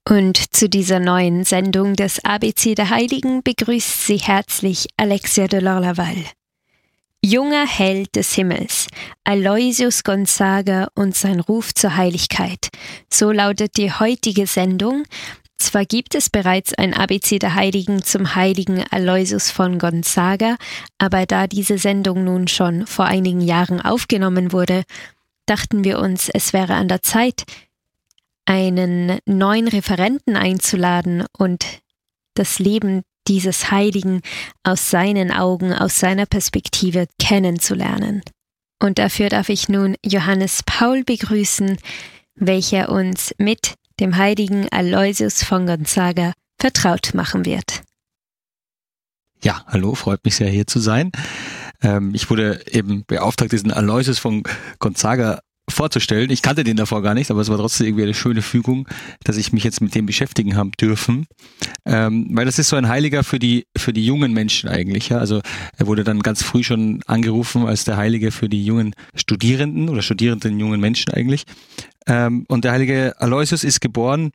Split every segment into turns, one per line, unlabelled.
Und zu dieser neuen Sendung des ABC der Heiligen begrüßt Sie herzlich Alexia de Lorlaval. Junger Held des Himmels, Aloysius Gonzaga und sein Ruf zur Heiligkeit. So lautet die heutige Sendung. Zwar gibt es bereits ein ABC der Heiligen zum heiligen Aloysius von Gonzaga, aber da diese Sendung nun schon vor einigen Jahren aufgenommen wurde, dachten wir uns, es wäre an der Zeit, einen neuen Referenten einzuladen und das Leben dieses Heiligen aus seinen Augen, aus seiner Perspektive kennenzulernen. Und dafür darf ich nun Johannes Paul begrüßen, welcher uns mit dem heiligen Aloysius von Gonzaga vertraut machen wird.
Ja, hallo, freut mich sehr, hier zu sein. Ich wurde eben beauftragt, diesen Aloysius von Gonzaga vorzustellen. Ich kannte den davor gar nicht, aber es war trotzdem irgendwie eine schöne Fügung, dass ich mich jetzt mit dem beschäftigen habe dürfen. Weil das ist so ein Heiliger für die jungen Menschen eigentlich. Ja? Also er wurde dann ganz früh schon angerufen als der Heilige für die jungen Studierenden oder studierenden jungen Menschen eigentlich. Und der heilige Aloysius ist geboren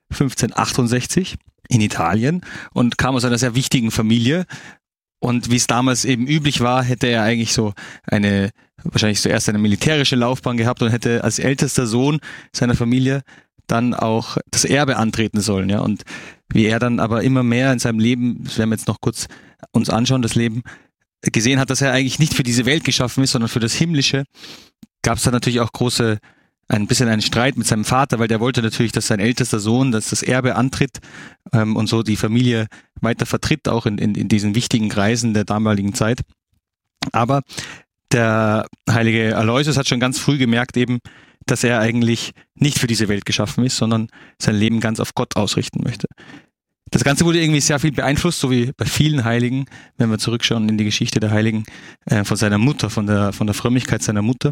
1568 in Italien und kam aus einer sehr wichtigen Familie. Und wie es damals eben üblich war, hätte er eigentlich wahrscheinlich zuerst eine militärische Laufbahn gehabt und hätte als ältester Sohn seiner Familie dann auch das Erbe antreten sollen. Ja. Und wie er dann aber immer mehr in seinem Leben, das werden wir jetzt noch kurz uns anschauen, das Leben gesehen hat, dass er eigentlich nicht für diese Welt geschaffen ist, sondern für das Himmlische, gab es dann natürlich auch ein bisschen einen Streit mit seinem Vater, weil der wollte natürlich, dass sein ältester Sohn das Erbe antritt und so die Familie weiter vertritt, auch in diesen wichtigen Kreisen der damaligen Zeit. Aber der heilige Aloysius hat schon ganz früh gemerkt eben, dass er eigentlich nicht für diese Welt geschaffen ist, sondern sein Leben ganz auf Gott ausrichten möchte. Das Ganze wurde irgendwie sehr viel beeinflusst, so wie bei vielen Heiligen, wenn wir zurückschauen in die Geschichte der Heiligen, von seiner Mutter, von der Frömmigkeit seiner Mutter,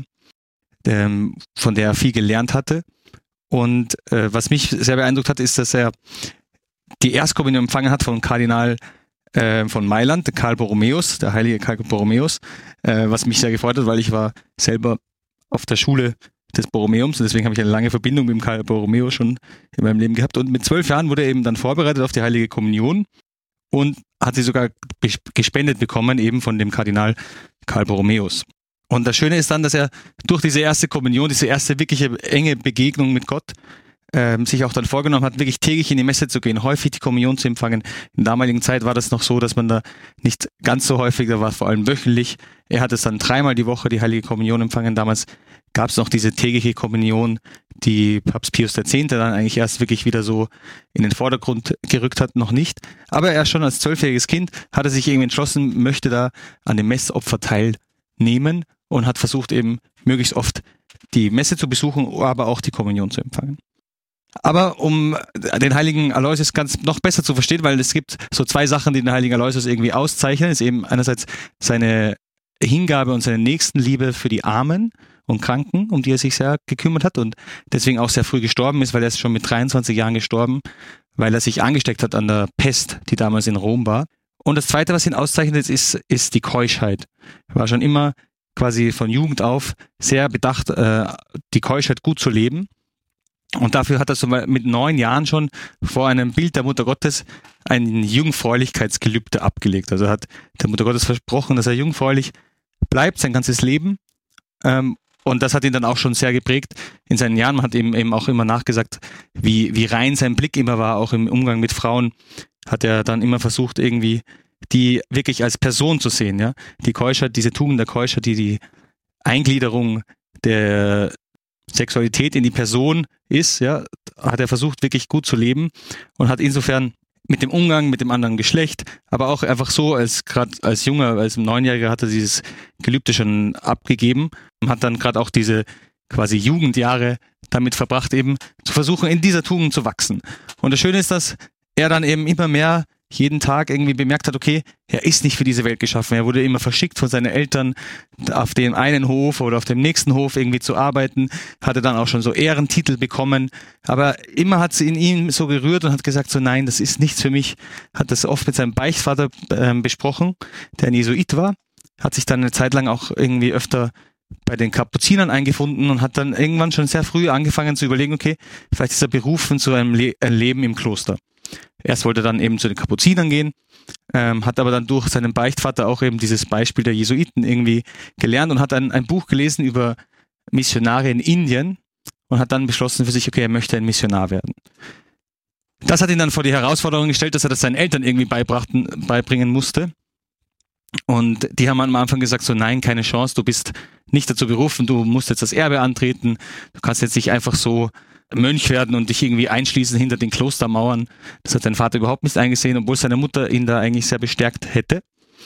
von der er viel gelernt hatte. Und was mich sehr beeindruckt hat, ist, dass er die Erstkommunion empfangen hat vom Kardinal von Mailand, Karl Borromäus, der heilige Karl Borromäus, was mich sehr gefreut hat, weil ich war selber auf der Schule des Borromäums und deswegen habe ich eine lange Verbindung mit dem Karl Borromäus schon in meinem Leben gehabt. Und mit 12 Jahren wurde er eben dann vorbereitet auf die heilige Kommunion und hat sie sogar gespendet bekommen, eben von dem Kardinal Karl Borromäus. Und das Schöne ist dann, dass er durch diese erste Kommunion, diese erste wirkliche enge Begegnung mit Gott, sich auch dann vorgenommen hat, wirklich täglich in die Messe zu gehen, häufig die Kommunion zu empfangen. In der damaligen Zeit war das noch so, dass man da nicht ganz so häufig, da war es vor allem wöchentlich. Er hat es dann 3-mal die Woche, die heilige Kommunion empfangen. Damals gab es noch diese tägliche Kommunion, die Papst Pius X. dann eigentlich erst wirklich wieder so in den Vordergrund gerückt hat, noch nicht. Aber er schon als 12-jähriges Kind hat er sich irgendwie entschlossen, möchte da an dem Messopfer teilnehmen und hat versucht eben möglichst oft die Messe zu besuchen, aber auch die Kommunion zu empfangen. Aber um den heiligen Aloysius ganz noch besser zu verstehen, weil es gibt so 2 Sachen, die den heiligen Aloysius irgendwie auszeichnen, ist eben einerseits seine Hingabe und seine Nächstenliebe für die Armen und Kranken, um die er sich sehr gekümmert hat und deswegen auch sehr früh gestorben ist, weil er ist schon mit 23 Jahren gestorben, weil er sich angesteckt hat an der Pest, die damals in Rom war. Und das Zweite, was ihn auszeichnet, ist die Keuschheit. Er war schon immer quasi von Jugend auf sehr bedacht, die Keuschheit gut zu leben. Und dafür hat er so mit 9 Jahren schon vor einem Bild der Mutter Gottes ein Jungfräulichkeitsgelübde abgelegt. Also hat der Mutter Gottes versprochen, dass er jungfräulich bleibt sein ganzes Leben. Und das hat ihn dann auch schon sehr geprägt in seinen Jahren. Man hat ihm eben auch immer nachgesagt, wie rein sein Blick immer war, auch im Umgang mit Frauen hat er dann immer versucht, irgendwie die wirklich als Person zu sehen. Ja? Die Keuschheit, diese Tugend der Keuschheit, die Eingliederung der Sexualität in die Person ist, ja, hat er versucht, wirklich gut zu leben und hat insofern mit dem Umgang mit dem anderen Geschlecht, aber auch einfach so, als 9-Jähriger hat er dieses Gelübde schon abgegeben und hat dann gerade auch diese quasi Jugendjahre damit verbracht, eben zu versuchen, in dieser Tugend zu wachsen. Und das Schöne ist, dass er dann eben immer mehr jeden Tag irgendwie bemerkt hat, okay, er ist nicht für diese Welt geschaffen. Er wurde immer verschickt von seinen Eltern auf dem einen Hof oder auf dem nächsten Hof irgendwie zu arbeiten, hatte dann auch schon so Ehrentitel bekommen, aber immer hat sie in ihm so gerührt und hat gesagt so, nein, das ist nichts für mich, hat das oft mit seinem Beichtvater besprochen, der ein Jesuit war, hat sich dann eine Zeit lang auch irgendwie öfter bei den Kapuzinern eingefunden und hat dann irgendwann schon sehr früh angefangen zu überlegen, okay, vielleicht ist er berufen zu einem Leben im Kloster. Erst wollte er dann eben zu den Kapuzinern gehen, hat aber dann durch seinen Beichtvater auch eben dieses Beispiel der Jesuiten irgendwie gelernt und hat ein Buch gelesen über Missionare in Indien und hat dann beschlossen für sich, okay, er möchte ein Missionar werden. Das hat ihn dann vor die Herausforderung gestellt, dass er das seinen Eltern irgendwie beibringen musste. Und die haben am Anfang gesagt, so nein, keine Chance, du bist nicht dazu berufen, du musst jetzt das Erbe antreten, du kannst jetzt nicht einfach so Mönch werden und dich irgendwie einschließen hinter den Klostermauern. Das hat sein Vater überhaupt nicht eingesehen, obwohl seine Mutter ihn da eigentlich sehr bestärkt hätte.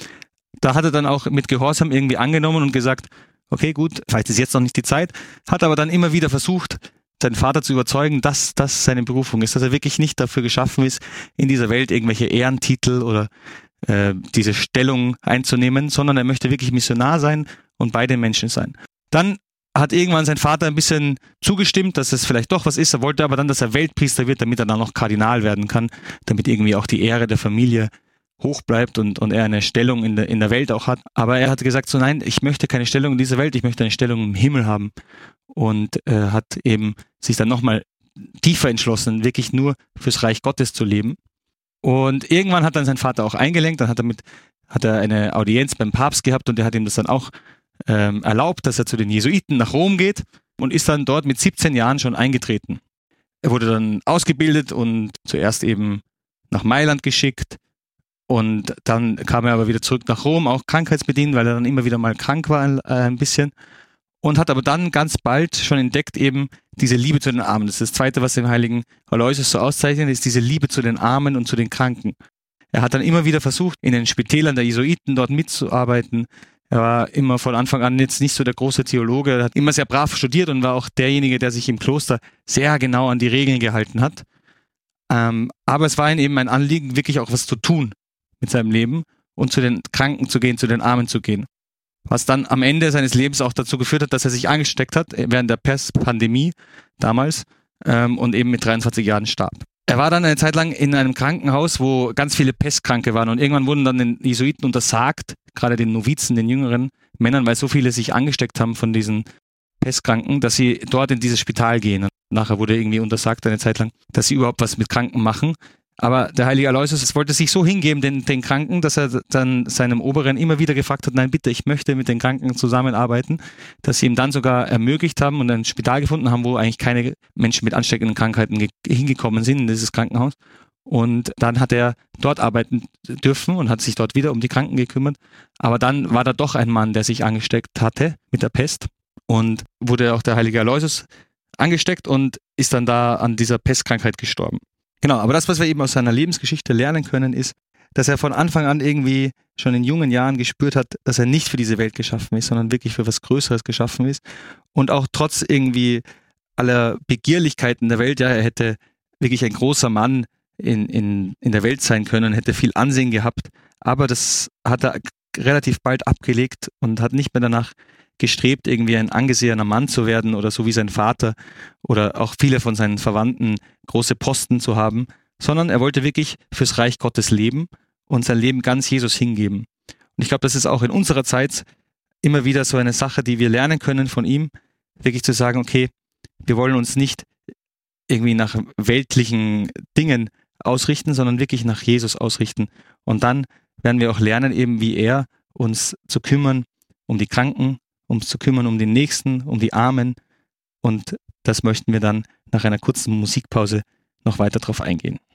Da hat er dann auch mit Gehorsam irgendwie angenommen und gesagt, okay, gut, vielleicht ist jetzt noch nicht die Zeit, hat aber dann immer wieder versucht, seinen Vater zu überzeugen, dass das seine Berufung ist, dass er wirklich nicht dafür geschaffen ist, in dieser Welt irgendwelche Ehrentitel oder diese Stellung einzunehmen, sondern er möchte wirklich Missionar sein und bei den Menschen sein. Dann hat irgendwann sein Vater ein bisschen zugestimmt, dass es vielleicht doch was ist. Er wollte aber dann, dass er Weltpriester wird, damit er dann noch Kardinal werden kann, damit irgendwie auch die Ehre der Familie hoch bleibt und er eine Stellung in der Welt auch hat. Aber er hat gesagt, so nein, ich möchte keine Stellung in dieser Welt, ich möchte eine Stellung im Himmel haben. Und hat eben sich dann nochmal tiefer entschlossen, wirklich nur fürs Reich Gottes zu leben. Und irgendwann hat dann sein Vater auch eingelenkt, dann hat er eine Audienz beim Papst gehabt und der hat ihm das dann auch erlaubt, dass er zu den Jesuiten nach Rom geht und ist dann dort mit 17 Jahren schon eingetreten. Er wurde dann ausgebildet und zuerst eben nach Mailand geschickt und dann kam er aber wieder zurück nach Rom, auch krankheitsbedingt, weil er dann immer wieder mal krank war ein bisschen. Und hat aber dann ganz bald schon entdeckt eben diese Liebe zu den Armen. Das ist das Zweite, was dem heiligen Aloysius so auszeichnet, ist diese Liebe zu den Armen und zu den Kranken. Er hat dann immer wieder versucht, in den Spitälern der Jesuiten dort mitzuarbeiten. Er war immer von Anfang an jetzt nicht so der große Theologe. Er hat immer sehr brav studiert und war auch derjenige, der sich im Kloster sehr genau an die Regeln gehalten hat. Aber es war ihm eben ein Anliegen, wirklich auch was zu tun mit seinem Leben und zu den Kranken zu gehen, zu den Armen zu gehen. Was dann am Ende seines Lebens auch dazu geführt hat, dass er sich angesteckt hat während der Pestpandemie damals und eben mit 23 Jahren starb. Er war dann eine Zeit lang in einem Krankenhaus, wo ganz viele Pestkranke waren und irgendwann wurden dann den Jesuiten untersagt, gerade den Novizen, den jüngeren Männern, weil so viele sich angesteckt haben von diesen Pestkranken, dass sie dort in dieses Spital gehen. Und nachher wurde irgendwie untersagt eine Zeit lang, dass sie überhaupt was mit Kranken machen. Aber der heilige Aloysius wollte sich so hingeben den Kranken, dass er dann seinem Oberen immer wieder gefragt hat, nein bitte, ich möchte mit den Kranken zusammenarbeiten, dass sie ihm dann sogar ermöglicht haben und ein Spital gefunden haben, wo eigentlich keine Menschen mit ansteckenden Krankheiten hingekommen sind in dieses Krankenhaus. Und dann hat er dort arbeiten dürfen und hat sich dort wieder um die Kranken gekümmert. Aber dann war da doch ein Mann, der sich angesteckt hatte mit der Pest und wurde auch der heilige Aloysius angesteckt und ist dann da an dieser Pestkrankheit gestorben. Genau, aber das, was wir eben aus seiner Lebensgeschichte lernen können, ist, dass er von Anfang an irgendwie schon in jungen Jahren gespürt hat, dass er nicht für diese Welt geschaffen ist, sondern wirklich für was Größeres geschaffen ist. Und auch trotz irgendwie aller Begierlichkeiten der Welt, ja, er hätte wirklich ein großer Mann in der Welt sein können, hätte viel Ansehen gehabt, aber das hat er relativ bald abgelegt und hat nicht mehr danach gestrebt, irgendwie ein angesehener Mann zu werden oder so wie sein Vater oder auch viele von seinen Verwandten große Posten zu haben, sondern er wollte wirklich fürs Reich Gottes leben und sein Leben ganz Jesus hingeben. Und ich glaube, das ist auch in unserer Zeit immer wieder so eine Sache, die wir lernen können von ihm, wirklich zu sagen, okay, wir wollen uns nicht irgendwie nach weltlichen Dingen ausrichten, sondern wirklich nach Jesus ausrichten. Und dann werden wir auch lernen, eben wie er uns zu kümmern um die Kranken, uns zu kümmern um den Nächsten, um die Armen. Und das möchten wir dann nach einer kurzen Musikpause noch weiter drauf eingehen.